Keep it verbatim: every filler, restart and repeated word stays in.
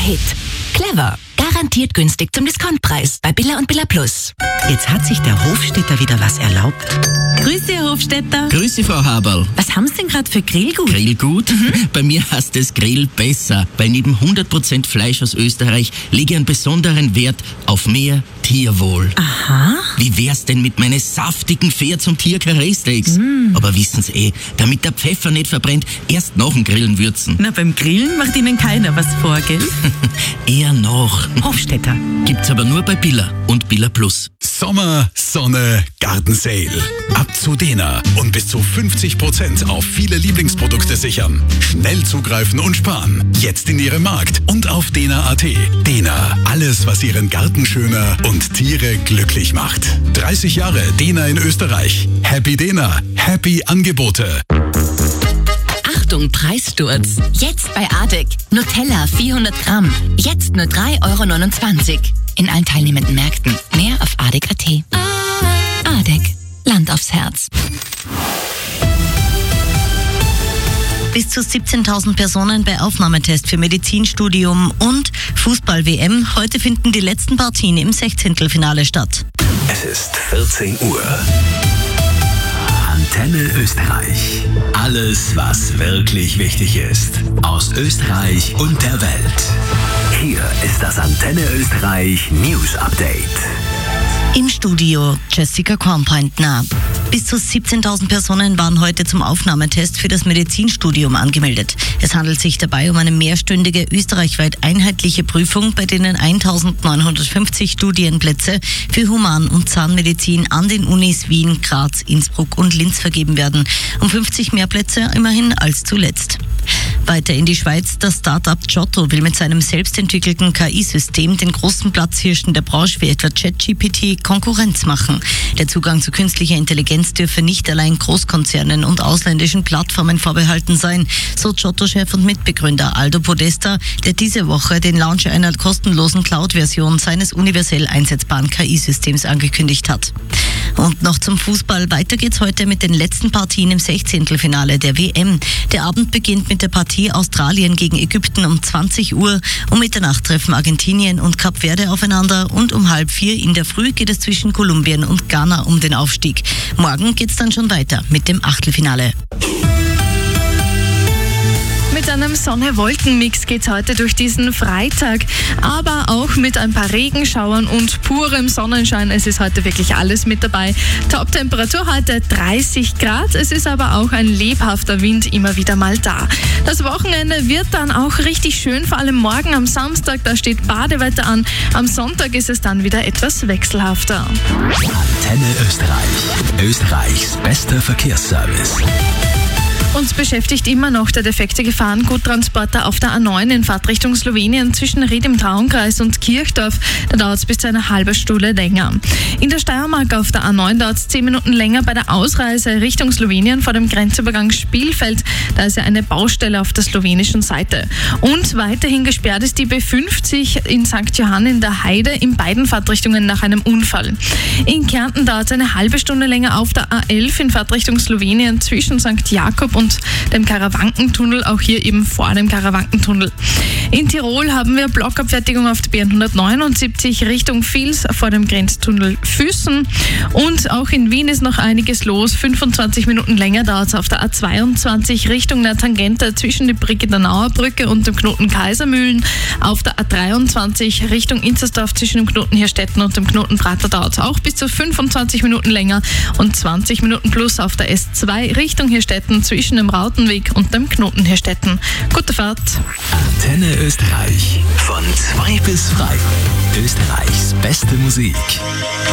Hit. Clever. Garantiert günstig zum Diskontpreis bei Billa und Billa Plus. Jetzt hat sich der Hofstädter wieder was erlaubt. Grüße, Herr Hofstädter. Grüße, Frau Haberl. Was haben Sie denn gerade für Grillgut? Grillgut? Mhm. Bei mir heißt es Grill besser, weil neben hundert Prozent Fleisch aus Österreich lege ich einen besonderen Wert auf mehr Tierwohl. Aha. Wie wär's denn mit meinen saftigen Pferd- und Tier-Karree-Steaks? Mm. Aber wissen Sie eh, damit der Pfeffer nicht verbrennt, erst nach dem Grillen würzen. Na, beim Grillen macht Ihnen keiner was vor, gell? Eher noch. Hofstädter. Gibt's aber nur bei Billa und Billa Plus. Sommer, Sonne, Garten Sale. Ab zu Dena und bis zu fünfzig Prozent auf viele Lieblingsprodukte sichern. Schnell zugreifen und sparen. Jetzt in Ihrem Markt und auf dena punkt at. Dena, alles was Ihren Garten schöner und Tiere glücklich macht. dreißig Jahre Dena in Österreich. Happy Dena, happy Angebote. Achtung, Preissturz. Jetzt bei Adek. Nutella vierhundert Gramm. Jetzt nur drei Euro neunundzwanzig. In allen teilnehmenden Märkten. Mehr auf adek punkt at. Adek. Land aufs Herz. Bis zu siebzehntausend Personen bei Aufnahmetest für Medizinstudium und Fußball-W M. Heute finden die letzten Partien im Sechzehntelfinale statt. Es ist vierzehn Uhr. Antenne Österreich. Alles, was wirklich wichtig ist. Aus Österreich und der Welt. Hier ist das Antenne Österreich News Update. Im Studio Jessica Kornpointner. Bis zu siebzehntausend Personen waren heute zum Aufnahmetest für das Medizinstudium angemeldet. Es handelt sich dabei um eine mehrstündige österreichweit einheitliche Prüfung, bei denen eintausendneunhundertfünfzig Studienplätze für Human- und Zahnmedizin an den Unis Wien, Graz, Innsbruck und Linz vergeben werden. Um fünfzig mehr Plätze immerhin als zuletzt. Weiter in die Schweiz. Das Start-up Giotto will mit seinem selbstentwickelten K I-System den großen Platzhirschen der Branche wie etwa ChatGPT Konkurrenz machen. Der Zugang zu künstlicher Intelligenz dürfe nicht allein Großkonzernen und ausländischen Plattformen vorbehalten sein, so Giotto-Chef und Mitbegründer Aldo Podesta, der diese Woche den Launch einer kostenlosen Cloud-Version seines universell einsetzbaren K I-Systems angekündigt hat. Und noch zum Fußball. Weiter geht's heute mit den letzten Partien im Sechzehntelfinale der W M. Der Abend beginnt mit der Partie Australien gegen Ägypten um zwanzig Uhr. Um Mitternacht treffen Argentinien und Kap Verde aufeinander und um halb vier in der Früh geht es zwischen Kolumbien und Ghana um den Aufstieg. Morgen geht's dann schon weiter mit dem Achtelfinale. Mit einem Sonne-Wolken-Mix geht's heute durch diesen Freitag, aber auch mit ein paar Regenschauern und purem Sonnenschein. Es ist heute wirklich alles mit dabei. Top-Temperatur heute dreißig Grad. Es ist aber auch ein lebhafter Wind immer wieder mal da. Das Wochenende wird dann auch richtig schön, vor allem morgen am Samstag, da steht Badewetter an. Am Sonntag ist es dann wieder etwas wechselhafter. Antenne Österreich. Österreichs bester Verkehrsservice. Uns beschäftigt immer noch der defekte Gefahrguttransporter auf der A neun in Fahrtrichtung Slowenien zwischen Ried im Traunkreis und Kirchdorf. Da dauert es bis zu einer halben Stunde länger. In der Steiermark auf der A neun dauert es zehn Minuten länger bei der Ausreise Richtung Slowenien vor dem Grenzübergang Spielfeld. Da ist ja eine Baustelle auf der slowenischen Seite. Und weiterhin gesperrt ist die B fünfzig in Sankt Johann in der Heide in beiden Fahrtrichtungen nach einem Unfall. In Kärnten dauert es eine halbe Stunde länger auf der A elf in Fahrtrichtung Slowenien zwischen Sankt Jakob und und dem Karawankentunnel, auch hier eben vor dem Karawankentunnel. In Tirol haben wir Blockabfertigung auf der B hundertneunundsiebzig Richtung Vils vor dem Grenztunnel Füssen. Und auch in Wien ist noch einiges los. fünfundzwanzig Minuten länger dauert es auf der A zweiundzwanzig Richtung der Tangente zwischen der Brigittenauer Brücke und dem Knoten Kaisermühlen. Auf der A dreiundzwanzig Richtung Inzersdorf zwischen dem Knoten Hirstetten und dem Knoten Prater dauert es auch bis zu fünfundzwanzig Minuten länger und zwanzig Minuten plus auf der S zwei Richtung Hirstetten zwischen dem Rautenweg und dem Knoten Hirstetten. Gute Fahrt. Antenne Österreich. Von zwei bis frei. Österreichs beste Musik.